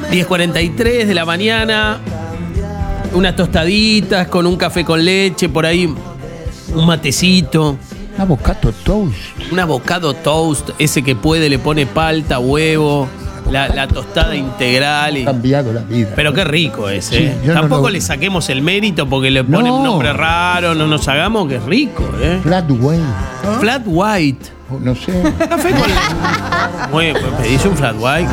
10:43 de la mañana. Unas tostaditas con un café con leche, por ahí un matecito. Un avocado toast. Un avocado toast, ese que puede, le pone palta, huevo, la tostada integral. Ha cambiado la vida. Pero qué rico ese. Sí, yo Tampoco no lo- le saquemos el mérito porque le ponen un nombre raro, no nos hagamos, que es rico, Flat white. Flat white. No sé. Café con leche. Muy bien, pues pedís un flat white.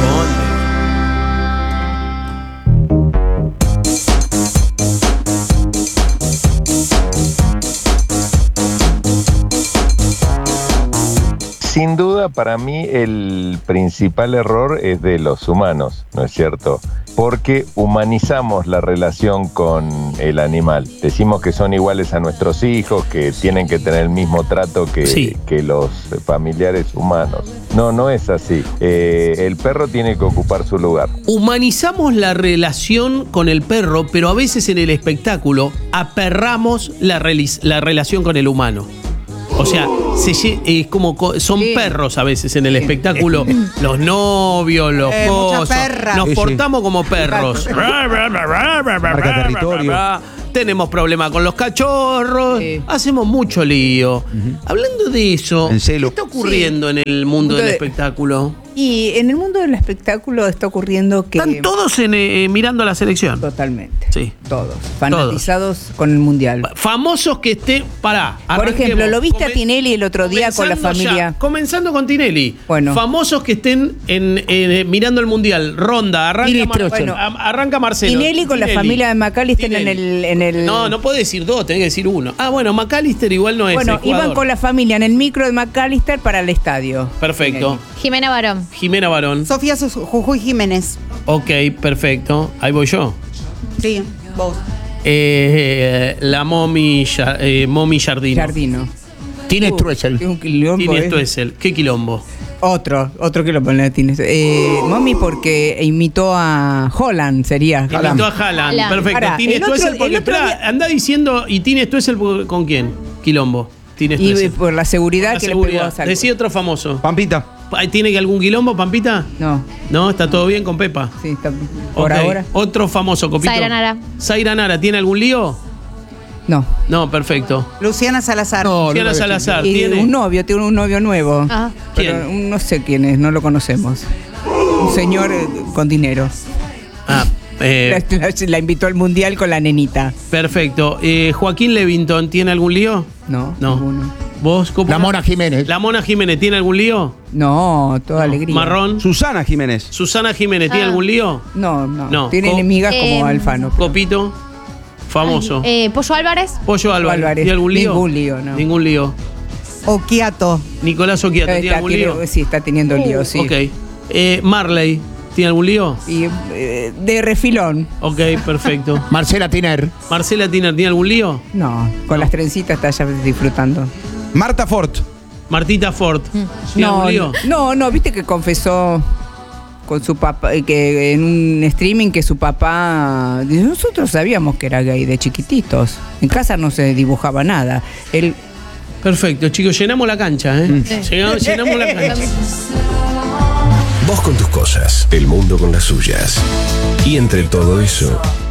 Sin duda, para mí el principal error es de los humanos, ¿no es cierto? Porque humanizamos la relación con el animal. Decimos que son iguales a nuestros hijos, que tienen que tener el mismo trato que los familiares humanos. No, no es así. El perro tiene que ocupar su lugar. Humanizamos la relación con el perro, pero a veces en el espectáculo aperramos la relación con el humano. O sea, es como son perros a veces en el espectáculo. Los novios, los cosas. Nos portamos como perros. Marca territorio. Tenemos problemas con los cachorros. Hacemos mucho lío. Hablando de eso, ¿qué está ocurriendo en el mundo del espectáculo? Y en el mundo del espectáculo está ocurriendo que... Están todos mirando a la selección. Totalmente. Sí. Todos. Fanatizados con el Mundial. Famosos que estén... Por ejemplo, ¿lo viste a Tinelli el otro día con la familia? Comenzando con Tinelli. Bueno. Famosos que estén mirando el Mundial. Ronda, arranca Marcelo. Tinelli con la familia de McAllister en el... No puede decir dos, tenés que decir uno. Bueno, McAllister igual no es Bueno, iban con la familia en el micro de McAllister para el estadio. Perfecto. Jimena Barón. Jimena Barón. Sofía Jujuy Jiménez. Ok, perfecto. Ahí voy yo. Sí, vos. La Momi Jardino. Jardino. Tine Struessel. Un quilombo. Tine Struessel. ¿Qué quilombo? Otro quilombo en Tine. Momi porque imitó a Holland, sería. Imitó a Haaland. Perfecto. Ahora, Tine Struessel, porque anda diciendo, ¿y Tine Struessel con quién? Quilombo. Tine Struessel. Y por la seguridad que le pegó a Salvo. Decí otro famoso. Pampita. ¿Tiene algún quilombo, Pampita? No. ¿No? ¿Está todo bien con Pepa? Sí, está por ahora. Otro famoso, Copito. Zaira Nara. ¿Zaira Nara tiene algún lío? No. No, perfecto. Luciana Salazar. Luciana Salazar. Y ¿Tiene? tiene un novio nuevo. Ah. Pero no sé quién es, no lo conocemos. Un señor con dinero. La invitó al mundial con la nenita. Perfecto. ¿Joaquín Levington tiene algún lío? No. Ninguno. ¿Vos, Copo? La Mona Jiménez. ¿La Mona Jiménez tiene algún lío? No, toda alegría. ¿Marrón? Susana Jiménez. ¿Susana Jiménez tiene algún lío? No. Tiene enemigas como Alfano. ¿Copito? Famoso. Pollo Álvarez. Pollo Álvarez. ¿Tiene algún lío? Ningún lío, no. Ningún lío. Oquiato. Nicolás Oquiato, ¿tiene algún lío? Sí, está teniendo lío, sí. Ok. Marley, ¿tiene algún lío? Y de refilón. Ok, perfecto. Marcela Tiner. ¿Marcela Tiner tiene algún lío? No, con las trencitas está ya disfrutando. Marta Fort. Martita Ford. ¿Tiene algún lío? No, viste que confesó con su papá, que en un streaming que su papá... Nosotros sabíamos que era gay de chiquititos. En casa no se dibujaba nada. Él... Perfecto, chicos, llenamos la cancha, ¿eh? Llenamos la cancha. Vos con tus cosas, el mundo con las suyas. Y entre todo eso,